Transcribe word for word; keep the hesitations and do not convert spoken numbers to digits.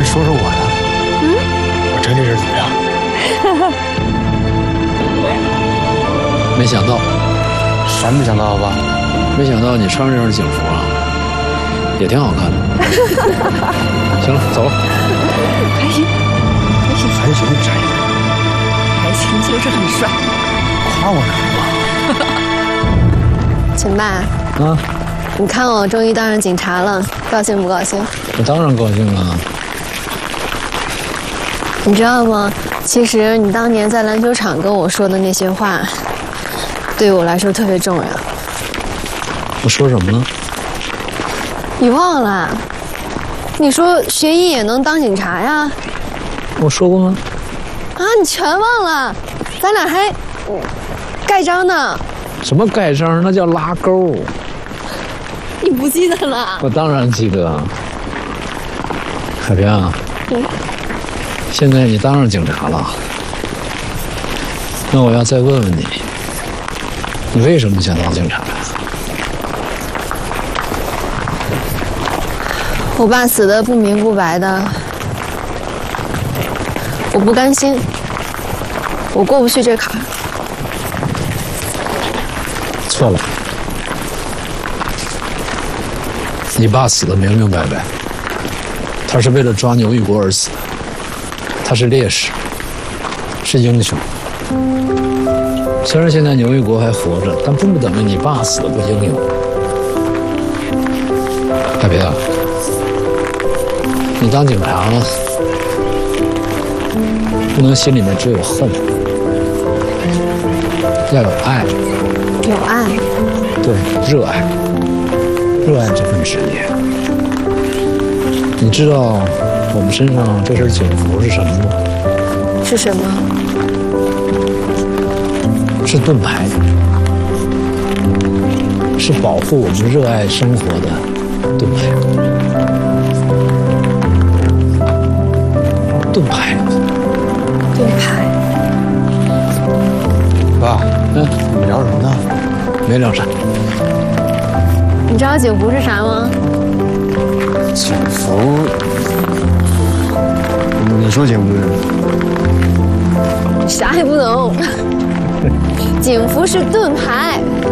人说说我呀？嗯，我这这人怎么样？ 没想到， 啥没想到吧？ 没想到你穿这身警服啊，也挺好看的。行了，走了。 还行，还行， 还行，啥意思？ 还行，就是很帅。 夸我什么？ 秦爸啊， 你看我终于当上警察了，高兴不高兴？ 我当然高兴了。 你知道吗？其实你当年在篮球场跟我说的那些话，对我来说特别重要。 我说什么呢？ 你忘了？你说学医也能当警察呀？ 我说过吗？ 啊，你全忘了？咱俩还盖章呢。 什么盖章？那叫拉钩。 你不记得了？ 我当然记得。海平啊， 嗯， 现在你当上警察了，那我要再问问你，你为什么想当警察呀？ 我爸死得不明不白的，我不甘心，我过不去这坎儿。 错了，你爸死得明明白白，他是为了抓牛玉国而死的，他是烈士，是英雄。虽然现在牛玉国还活着，但并不等于你爸死的不英勇。海平啊，你当警察了，不能心里面只有恨，要有爱。 有爱， 对，热爱，热爱这份职业。你知道我们身上这身警服是什么吗？ 是什么？ 是盾牌，是保护我们热爱生活的盾牌。盾牌， 盾牌。 爸， 嗯， 你们聊什么呢？ 没聊啥。 你知道警服是啥吗？ 警服？你说警服是？ 啥也不懂。警服是盾牌。